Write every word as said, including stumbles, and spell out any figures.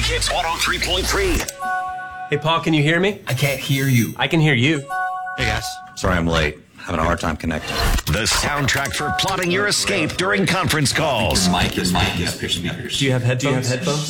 Hits one oh three point three. Hey, Paul, can you hear me? I can't hear you. I can hear you. Hey, guys. Sorry I'm late. Having a hard time connecting. The soundtrack for plotting your escape during conference calls. Mike is Mike is speakers. Do you have headphones? Do you have headphones?